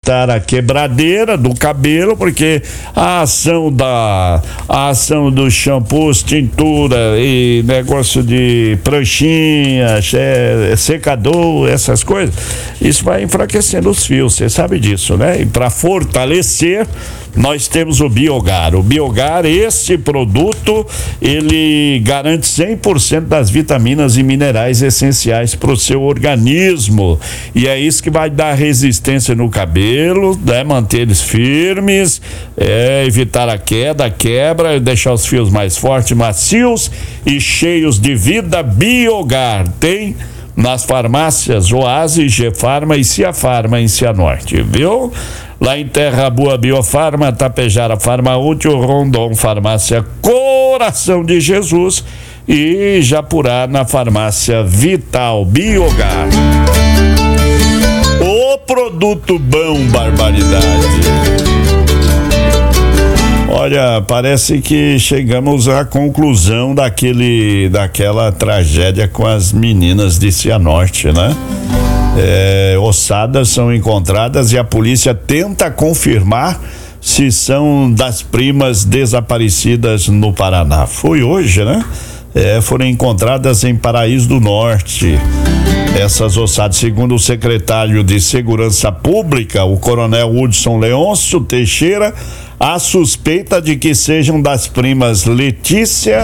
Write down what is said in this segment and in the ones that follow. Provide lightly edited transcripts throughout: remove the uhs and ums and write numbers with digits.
evitar a quebradeira do cabelo, porque a ação dos shampoos, tintura e negócio de pranchinha, secador, essas coisas, isso vai enfraquecendo os fios, você sabe disso, né? E para fortalecer, nós temos o Biogar. O Biogar, esse produto, ele garante 100% das vitaminas e minerais essenciais para o seu organismo. E é isso que vai dar resistência no cabelo, né? Manter eles firmes, evitar a quebra, deixar os fios mais fortes, macios e cheios de vida. Biogar tem nas farmácias Oasis, G-Farma e Ciafarma em Cianorte, viu? Lá em Terra Boa, Biofarma, Tapejara, Farma Útil, Rondon, Farmácia Coração de Jesus e Japurá na Farmácia Vital. Biogar. O produto bom, barbaridade. Olha, parece que chegamos à conclusão daquela tragédia com as meninas de Cianorte, né? Ossadas são encontradas e a polícia tenta confirmar se são das primas desaparecidas no Paraná. Foi hoje, né? Foram encontradas em Paraíso do Norte. Essas ossadas, segundo o secretário de Segurança Pública, o coronel Hudson Leôncio Teixeira, há suspeita de que sejam das primas Letícia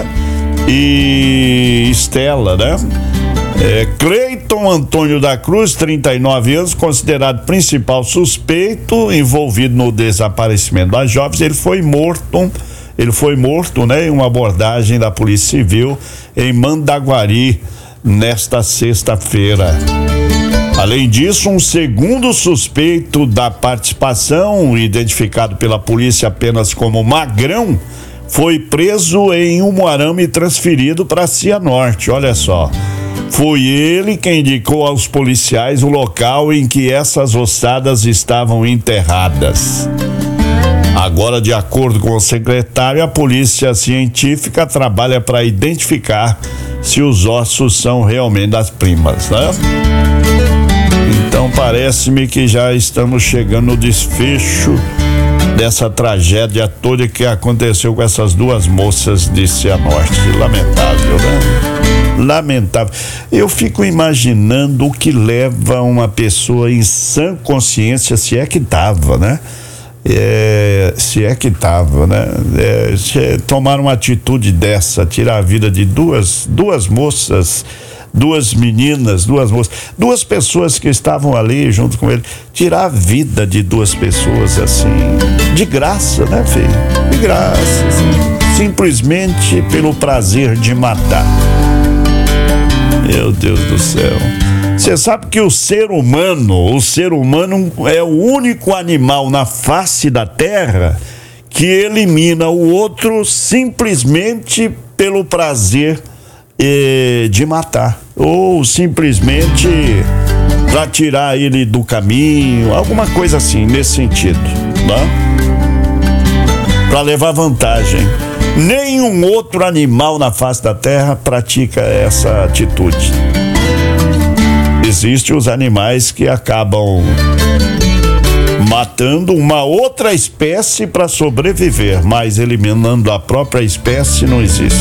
e Estela, né? Cleiton Antônio da Cruz, 39 anos, considerado principal suspeito envolvido no desaparecimento das jovens. Ele foi morto, né, em uma abordagem da Polícia Civil em Mandaguari nesta sexta-feira. Além disso, um segundo suspeito da participação, identificado pela polícia apenas como Magrão, foi preso em Umuarama e transferido para Cianorte. Olha só. Foi ele quem indicou aos policiais o local em que essas ossadas estavam enterradas. Agora, de acordo com o secretário, a polícia científica trabalha para identificar se os ossos são realmente das primas, né? Então parece-me que já estamos chegando no desfecho dessa tragédia toda que aconteceu com essas duas moças de Cianorte. Lamentável, né? Lamentável. Eu fico imaginando o que leva uma pessoa em sã consciência, se é que estava, né? Tomar uma atitude dessa, tirar a vida de duas moças, duas pessoas que estavam ali junto com ele, tirar a vida de duas pessoas assim, de graça, né, filho? De graça, assim, simplesmente pelo prazer de matar. Meu Deus do céu. Você sabe que o ser humano é o único animal na face da terra que elimina o outro simplesmente pelo prazer de matar, ou simplesmente para tirar ele do caminho, alguma coisa assim, nesse sentido, né? Para levar vantagem. Nenhum outro animal na face da terra pratica essa atitude. Existem os animais que acabam matando uma outra espécie para sobreviver, mas eliminando a própria espécie não existe.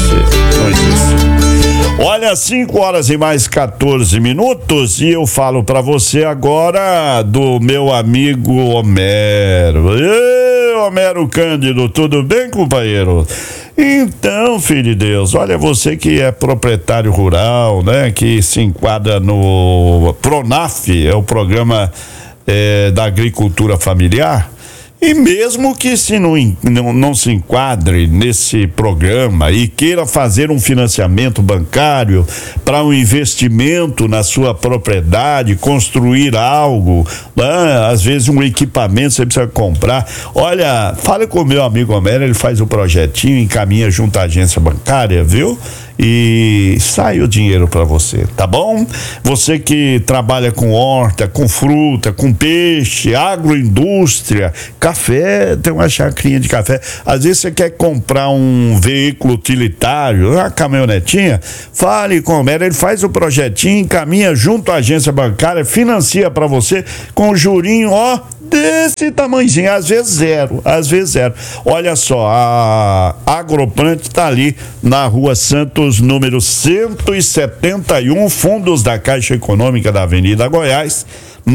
Olha, 5 horas e mais 14 minutos e eu falo para você agora do meu amigo Homero. Homero Cândido, tudo bem, companheiro? Então, filho de Deus, olha, você que é proprietário rural, né, que se enquadra no PRONAF, é o programa da agricultura familiar, e mesmo que se não se enquadre nesse programa e queira fazer um financiamento bancário para um investimento na sua propriedade, construir algo, né? Às vezes um equipamento você precisa comprar, olha, fale com o meu amigo Homero, ele faz o projetinho, encaminha junto à agência bancária, viu? e sai o dinheiro para você, tá bom? Você que trabalha com horta, com fruta, com peixe, agroindústria, café, tem uma chacrinha de café. Às vezes você quer comprar um veículo utilitário, uma caminhonetinha, fale com o Homero, ele faz o projetinho, encaminha junto à agência bancária, financia para você com um jurinho, ó, desse tamanhozinho, às vezes zero. Olha só, a Agroplant está ali na Rua Santos, número 171, fundos da Caixa Econômica da Avenida Goiás,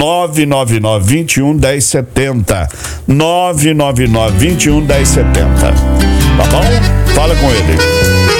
999-21-1070. 999-21-1070. Tá bom? Fala com ele.